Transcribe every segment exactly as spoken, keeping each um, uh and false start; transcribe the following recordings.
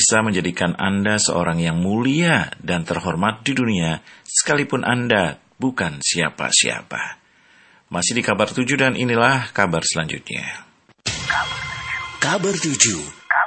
bisa menjadikan Anda seorang yang mulia dan terhormat di dunia, sekalipun Anda bukan siapa-siapa. Masih di Kabar tujuh dan inilah kabar selanjutnya. Kabar tujuh,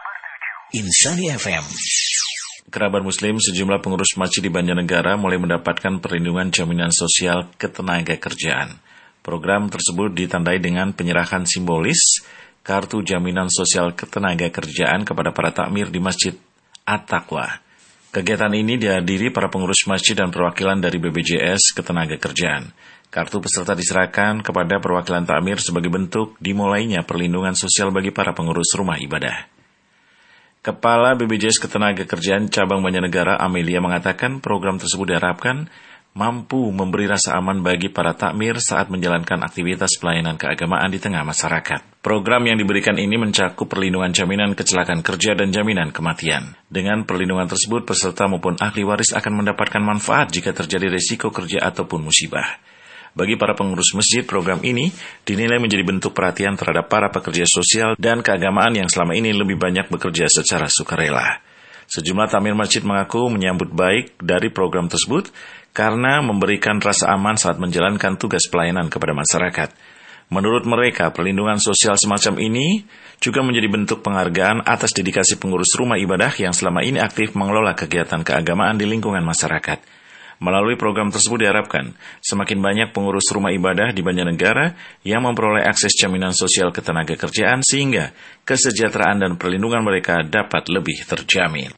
Insani F M. Kerabat Muslim, sejumlah pengurus masjid di Banjarnegara mulai mendapatkan perlindungan jaminan sosial ketenagakerjaan. Program tersebut ditandai dengan penyerahan simbolis kartu jaminan sosial ketenagakerjaan kepada para takmir di Masjid At-Taqwa. Kegiatan ini dihadiri para pengurus masjid dan perwakilan dari B P J S Ketenagakerjaan. Kartu peserta diserahkan kepada perwakilan takmir sebagai bentuk dimulainya perlindungan sosial bagi para pengurus rumah ibadah. Kepala B P J S Ketenagakerjaan Cabang Banjarnegara Amelia mengatakan program tersebut diharapkan mampu memberi rasa aman bagi para takmir saat menjalankan aktivitas pelayanan keagamaan di tengah masyarakat. Program yang diberikan ini mencakup perlindungan jaminan kecelakaan kerja dan jaminan kematian. Dengan perlindungan tersebut, peserta maupun ahli waris akan mendapatkan manfaat jika terjadi risiko kerja ataupun musibah. Bagi para pengurus masjid, program ini dinilai menjadi bentuk perhatian terhadap para pekerja sosial dan keagamaan yang selama ini lebih banyak bekerja secara sukarela. Sejumlah takmir masjid mengaku menyambut baik dari program tersebut karena memberikan rasa aman saat menjalankan tugas pelayanan kepada masyarakat. Menurut mereka, perlindungan sosial semacam ini juga menjadi bentuk penghargaan atas dedikasi pengurus rumah ibadah yang selama ini aktif mengelola kegiatan keagamaan di lingkungan masyarakat. Melalui program tersebut diharapkan semakin banyak pengurus rumah ibadah di Banjarnegara yang memperoleh akses jaminan sosial ketenagakerjaan sehingga kesejahteraan dan perlindungan mereka dapat lebih terjamin.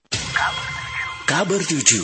Kabar tujuh,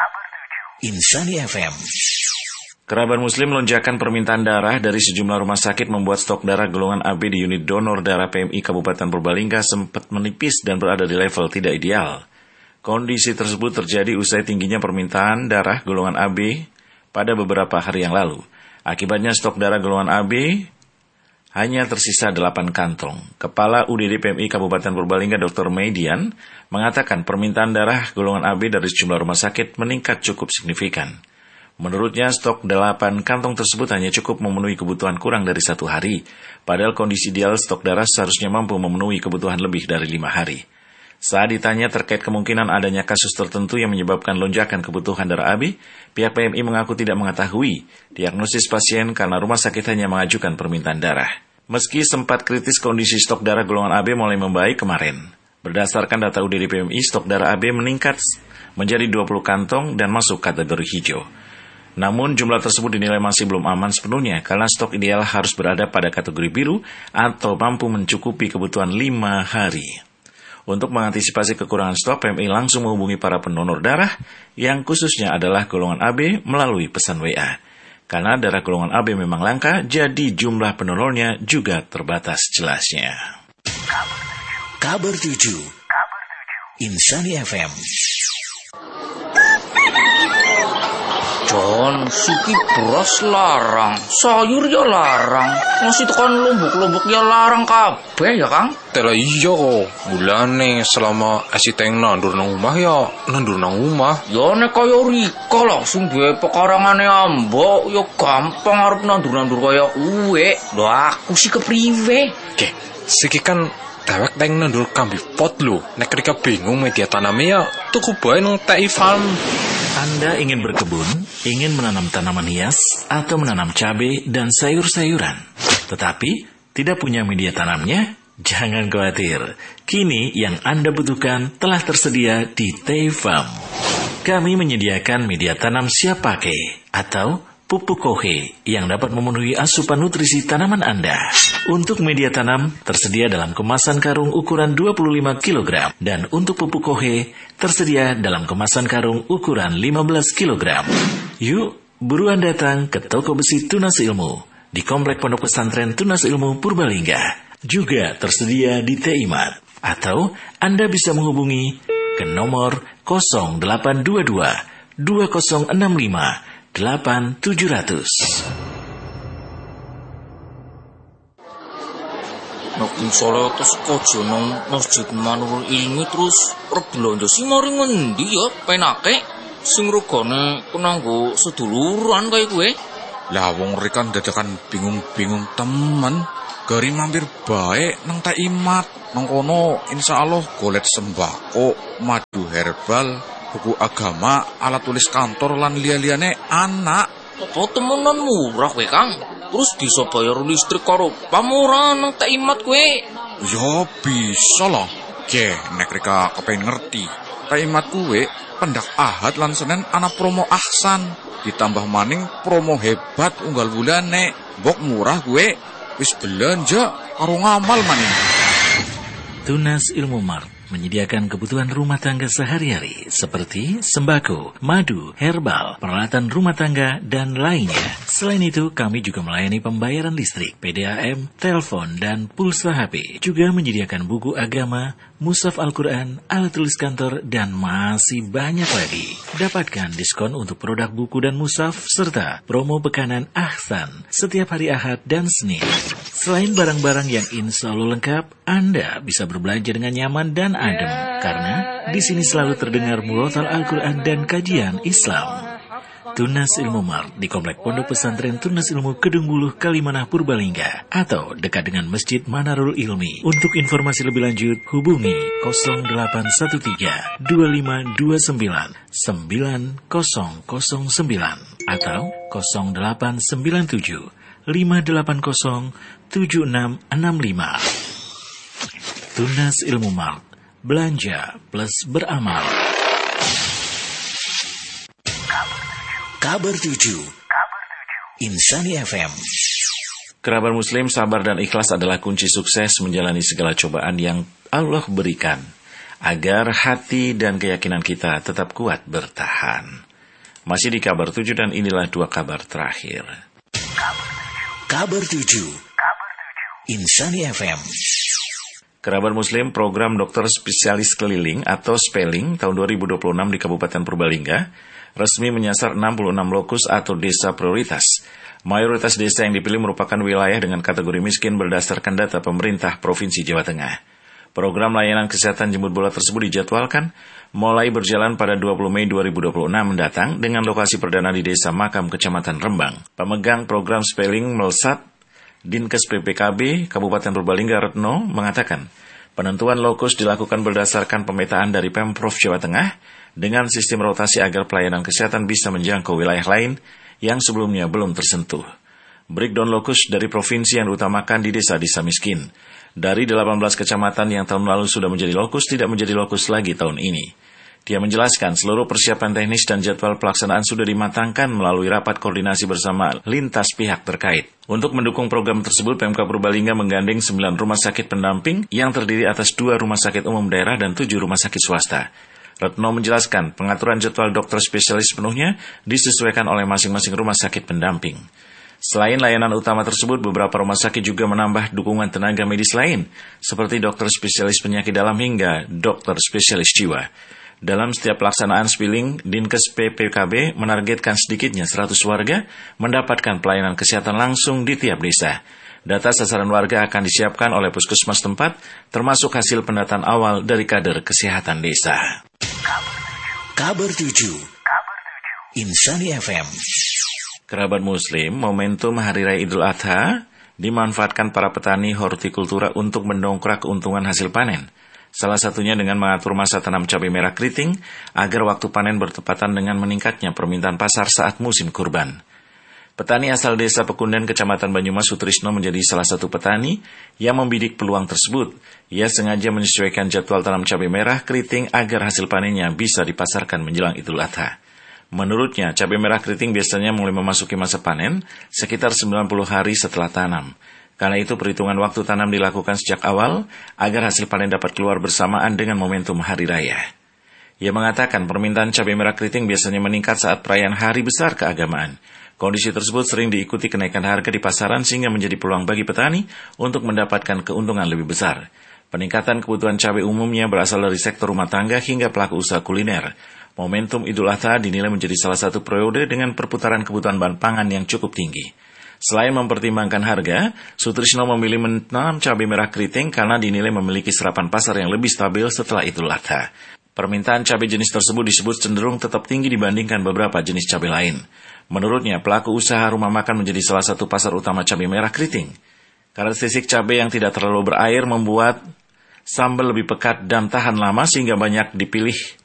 Insani F M. Kerabat Muslim, lonjakan permintaan darah dari sejumlah rumah sakit membuat stok darah golongan A B di unit donor darah P M I Kabupaten Purbalingga sempat menipis dan berada di level tidak ideal. Kondisi tersebut terjadi usai tingginya permintaan darah golongan A B pada beberapa hari yang lalu. Akibatnya stok darah golongan A B hanya tersisa delapan kantong. Kepala U D D P M I Kabupaten Purbalingga Doktor Median mengatakan permintaan darah golongan A B dari sejumlah rumah sakit meningkat cukup signifikan. Menurutnya stok delapan kantong tersebut hanya cukup memenuhi kebutuhan kurang dari satu hari. Padahal kondisi ideal stok darah seharusnya mampu memenuhi kebutuhan lebih dari lima hari. Saat ditanya terkait kemungkinan adanya kasus tertentu yang menyebabkan lonjakan kebutuhan darah A B, pihak P M I mengaku tidak mengetahui diagnosis pasien karena rumah sakit hanya mengajukan permintaan darah. Meski sempat kritis kondisi stok darah golongan A B mulai membaik kemarin. Berdasarkan data U D D P M I, stok darah A B meningkat menjadi dua puluh kantong dan masuk kategori hijau. Namun jumlah tersebut dinilai masih belum aman sepenuhnya karena stok ideal harus berada pada kategori biru atau mampu mencukupi kebutuhan lima hari. Untuk mengantisipasi kekurangan stok, P M I langsung menghubungi para pendonor darah yang khususnya adalah golongan A B melalui pesan W A. Karena darah golongan A B memang langka, jadi jumlah pendonornya juga terbatas jelasnya. Kabar tujuh, Insani F M. John, siki beras larang, sayur ya larang, masih tekan lumbuk-lumbuk ya larang kabeh ya Kang. Tela iya kok, mulane selama asiteng nandur nang omah ya nandur nang omah. Ya nek kaya Rika langsung duwe pekarangane ambok, ya gampang arep nandur-nandur kaya uwe. Lho aku sih kepriwe? Oke, siki kan dewek teng nandur kambi pot lho. Nek Rika bingung media tanamnya ya tuku bae nang T I Farm. Anda ingin berkebun, ingin menanam tanaman hias, atau menanam cabai dan sayur-sayuran, tetapi tidak punya media tanamnya? Jangan khawatir, kini yang Anda butuhkan telah tersedia di T I Farm. Kami menyediakan media tanam siap pakai atau pupuk kohe yang dapat memenuhi asupan nutrisi tanaman Anda. Untuk media tanam tersedia dalam kemasan karung ukuran dua puluh lima kilogram dan untuk pupuk kohe tersedia dalam kemasan karung ukuran lima belas kilogram. Yuk, buruan datang ke toko besi Tunas Ilmu di Komplek Pondok Pesantren Tunas Ilmu Purbalingga. Juga tersedia di T I Mart atau Anda bisa menghubungi ke nomor nol delapan dua dua dua nol enam lima delapan tujuh nol nol. Nek misalnya terus kojo nang Masjid Manurul Ilmi terus rebelanja sih mari ngendi ya penake sing regane kenanggo seduluran kaya kowe. Lah wong rekan dadakan bingung-bingung temen. gari mampir bae nang Teh Imat. Nang kono insyaallah golet sembako, madu herbal, buku agama, alat tulis kantor lan liya-liyane anak. Apa temenan murah kowe, Kang? Terus bisa bayar listrik karo pamurah nang Teh Imat kowe? Ya bisa lah. Ge, nek rika kepengen ngerti. Teh Imat kowe pendak Ahad lan Senin ana promo ahsan. Ditambah maning promo hebat unggal bulane. Mbok murah kowe wis belanja karo ngamal maning. Tunas Ilmu Mart menyediakan kebutuhan rumah tangga sehari-hari seperti sembako, madu, herbal, peralatan rumah tangga, dan lainnya. Selain itu, kami juga melayani pembayaran listrik, P D A M, telepon, dan pulsa H P. Juga menyediakan buku agama, mushaf Al-Quran, alat tulis kantor, dan masih banyak lagi. Dapatkan diskon untuk produk buku dan mushaf, serta promo bekanan Ahsan setiap hari Ahad dan Senin. Selain barang-barang yang insya Allah lengkap, Anda bisa berbelanja dengan nyaman dan adem, karena di sini selalu terdengar murotal Al-Quran dan kajian Islam. Tunas Ilmu Mart di Komplek Pondok Pesantren Tunas Ilmu Kedung Buluh, Kalimanah, Purbalingga, atau dekat dengan Masjid Manarul Ilmi. Untuk informasi lebih lanjut, hubungi nol delapan satu tiga dua lima dua sembilan sembilan nol nol sembilan atau nol delapan sembilan tujuh lima delapan nol tujuh enam enam lima. Tunas Ilmu Mart, belanja plus beramal. Kabar tujuh, Insani F M. Kerabat Muslim, sabar dan ikhlas adalah kunci sukses menjalani segala cobaan yang Allah berikan, agar hati dan keyakinan kita tetap kuat bertahan. Masih di Kabar tujuh dan inilah dua kabar terakhir. Kabar tujuh, Insani F M. Kerabat Muslim, program dokter spesialis keliling atau Spelling tahun dua ribu dua puluh enam di Kabupaten Purbalingga resmi menyasar enam puluh enam lokus atau desa prioritas. Mayoritas desa yang dipilih merupakan wilayah dengan kategori miskin berdasarkan data pemerintah Provinsi Jawa Tengah. Program layanan kesehatan jemput bola tersebut dijadwalkan mulai berjalan pada dua puluh Mei dua ribu dua puluh enam mendatang dengan lokasi perdana di Desa Makam, Kecamatan Rembang. Pemegang program Spelling Melsat Dinkes P P K B Kabupaten Purbalingga Retno mengatakan, penentuan lokus dilakukan berdasarkan pemetaan dari Pemprov Jawa Tengah dengan sistem rotasi agar pelayanan kesehatan bisa menjangkau wilayah lain yang sebelumnya belum tersentuh. Breakdown lokus dari provinsi yang diutamakan di desa-desa miskin. Dari delapan belas kecamatan yang tahun lalu sudah menjadi lokus, tidak menjadi lokus lagi tahun ini. Dia menjelaskan seluruh persiapan teknis dan jadwal pelaksanaan sudah dimatangkan melalui rapat koordinasi bersama lintas pihak terkait. Untuk mendukung program tersebut, Pemkab Purbalingga menggandeng sembilan rumah sakit pendamping yang terdiri atas dua rumah sakit umum daerah dan tujuh rumah sakit swasta. Retno menjelaskan pengaturan jadwal dokter spesialis penuhnya disesuaikan oleh masing-masing rumah sakit pendamping. Selain layanan utama tersebut, beberapa rumah sakit juga menambah dukungan tenaga medis lain, seperti dokter spesialis penyakit dalam hingga dokter spesialis jiwa. Dalam setiap pelaksanaan Spelling, Dinkes P P K B menargetkan sedikitnya seratus warga mendapatkan pelayanan kesehatan langsung di tiap desa. Data sasaran warga akan disiapkan oleh puskesmas tempat, termasuk hasil pendataan awal dari kader kesehatan desa. Kabar tujuh, Insani F M. Kerabat Muslim, momentum Hari Raya Idul Adha dimanfaatkan para petani hortikultura untuk mendongkrak keuntungan hasil panen. Salah satunya dengan mengatur masa tanam cabai merah keriting agar waktu panen bertepatan dengan meningkatnya permintaan pasar saat musim kurban. Petani asal desa Pekunden, Kecamatan Banyumas, Sutrisno menjadi salah satu petani yang membidik peluang tersebut. Ia sengaja menyesuaikan jadwal tanam cabai merah keriting agar hasil panennya bisa dipasarkan menjelang Idul Adha. Menurutnya, cabai merah keriting biasanya mulai memasuki masa panen sekitar sembilan puluh hari setelah tanam. Karena itu perhitungan waktu tanam dilakukan sejak awal agar hasil panen dapat keluar bersamaan dengan momentum Hari Raya. Ia mengatakan permintaan cabai merah keriting biasanya meningkat saat perayaan hari besar keagamaan. Kondisi tersebut sering diikuti kenaikan harga di pasaran sehingga menjadi peluang bagi petani untuk mendapatkan keuntungan lebih besar. Peningkatan kebutuhan cabai umumnya berasal dari sektor rumah tangga hingga pelaku usaha kuliner. Momentum Idul Adha dinilai menjadi salah satu periode dengan perputaran kebutuhan bahan pangan yang cukup tinggi. Selain mempertimbangkan harga, Sutrisno memilih menanam cabai merah keriting karena dinilai memiliki serapan pasar yang lebih stabil setelah Idul Adha. Permintaan cabai jenis tersebut disebut cenderung tetap tinggi dibandingkan beberapa jenis cabai lain. Menurutnya, pelaku usaha rumah makan menjadi salah satu pasar utama cabai merah keriting. Karakteristik cabai yang tidak terlalu berair membuat sambal lebih pekat dan tahan lama sehingga banyak dipilih